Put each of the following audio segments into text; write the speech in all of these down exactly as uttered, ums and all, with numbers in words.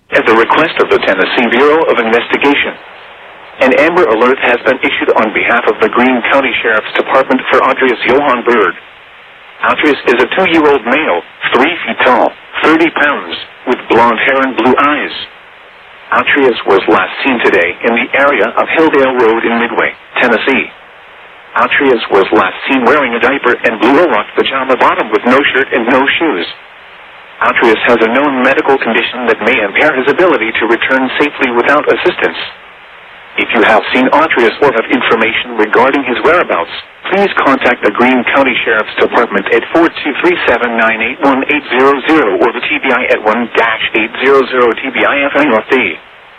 at the request of the Tennessee Bureau of Investigation. An Amber Alert has been issued on behalf of the Greene County Sheriff's Department for Andreas Johan Bird. Andreas is a two-year-old male, three feet tall, thirty pounds, with blonde hair and blue eyes. Andreas was last seen today in the area of Hilldale Road in Midway, Tennessee. Andreas was last seen wearing a diaper and blue rock pajama bottom with no shirt and no shoes. Andreas has a known medical condition that may impair his ability to return safely without assistance. If you have seen Andreas or have information regarding his whereabouts, please contact the Greene County Sheriff's Department at four two three seven, nine eight one, eight zero zero or the T B I at one dash eight hundred T B I F N F D.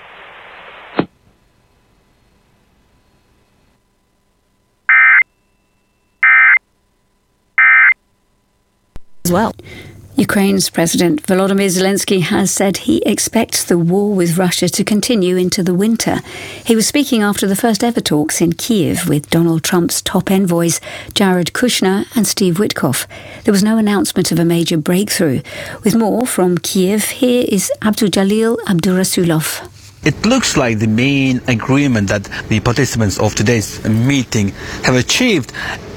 As well. Ukraine's President Volodymyr Zelensky has said he expects the war with Russia to continue into the winter. He was speaking after the first ever talks in Kyiv with Donald Trump's top envoys Jared Kushner and Steve Witkoff. There was no announcement of a major breakthrough. With more from Kyiv, here is Abdul-Jalil Abdurasulov. It looks like the main agreement that the participants of today's meeting have achieved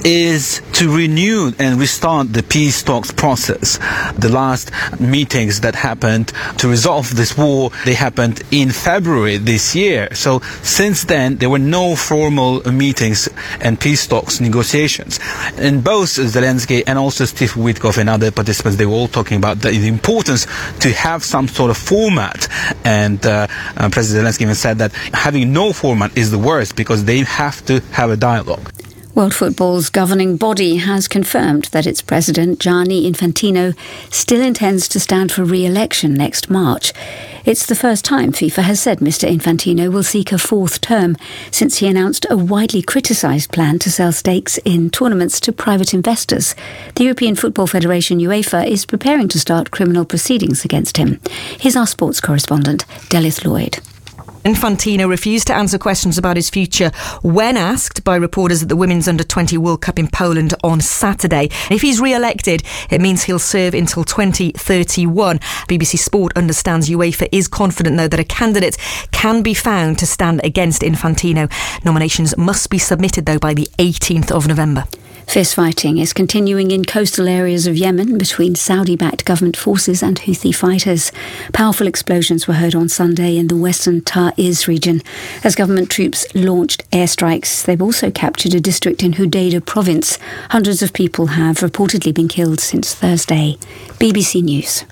is to renew and restart the peace talks process. The last meetings that happened to resolve this war, they happened in February this year. So since then, there were no formal meetings and peace talks negotiations. And both Zelensky and also Steve Witkoff and other participants, they were all talking about the, the importance to have some sort of format. And uh, uh, President Zelensky even said that having no format is the worst because they have to have a dialogue. World Football's governing body has confirmed that its president, Gianni Infantino, still intends to stand for re-election next March. It's the first time FIFA has said Mister Infantino will seek a fourth term since he announced a widely criticised plan to sell stakes in tournaments to private investors. The European Football Federation, UEFA, is preparing to start criminal proceedings against him. Here's our sports correspondent, Delith Lloyd. Infantino refused to answer questions about his future when asked by reporters at the Women's Under twenty World Cup in Poland on Saturday. If he's re-elected, it means he'll serve until twenty thirty-one. B B C Sport understands UEFA is confident, though, that a candidate can be found to stand against Infantino. Nominations must be submitted, though, by the eighteenth of November. Fist-fighting is continuing in coastal areas of Yemen between Saudi-backed government forces and Houthi fighters. Powerful explosions were heard on Sunday in the western Ta'iz region as government troops launched airstrikes. They've also captured a district in Hudaydah province. Hundreds of people have reportedly been killed since Thursday. B B C News.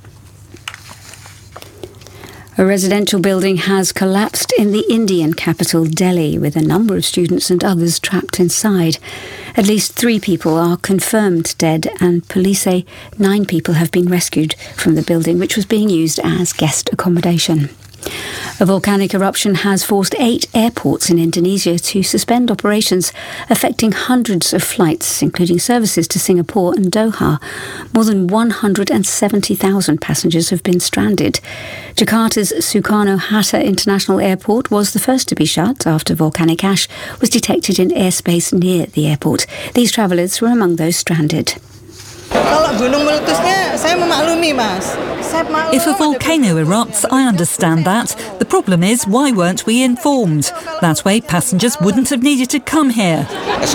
A residential building has collapsed in the Indian capital, Delhi, with a number of students and others trapped inside. At least three people are confirmed dead, and police say nine people have been rescued from the building, which was being used as guest accommodation. A volcanic eruption has forced eight airports in Indonesia to suspend operations, affecting hundreds of flights, including services to Singapore and Doha. More than one hundred seventy thousand passengers have been stranded. Jakarta's Soekarno-Hatta International Airport was the first to be shut after volcanic ash was detected in airspace near the airport. These travellers were among those stranded. If a volcano erupts, I understand that. The problem is, why weren't we informed? That way, passengers wouldn't have needed to come here.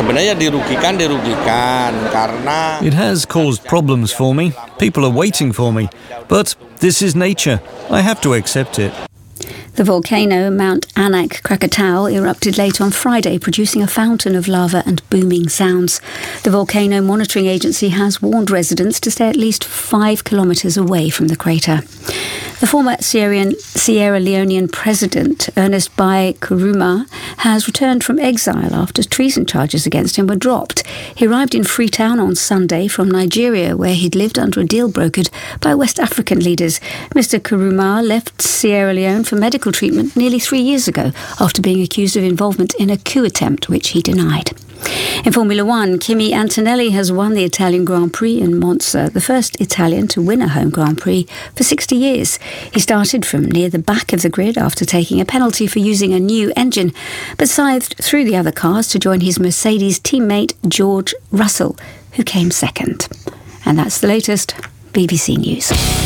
It has caused problems for me. People are waiting for me. But this is nature. I have to accept it. The volcano Mount Anak Krakatau erupted late on Friday, producing a fountain of lava and booming sounds. The Volcano Monitoring Agency has warned residents to stay at least five kilometres away from the crater. The former Syrian, Sierra Leonean president, Ernest Bai Koroma, has returned from exile after treason charges against him were dropped. He arrived in Freetown on Sunday from Nigeria, where he'd lived under a deal brokered by West African leaders. Mister Koroma left Sierra Leone for medical treatment nearly three years ago after being accused of involvement in a coup attempt, which he denied. In Formula One, Kimi Antonelli has won the Italian Grand Prix in Monza, the first Italian to win a home Grand Prix for sixty years. He started from near the back of the grid after taking a penalty for using a new engine, but scythed through the other cars to join his Mercedes teammate George Russell, who came second. And that's the latest. B B C News.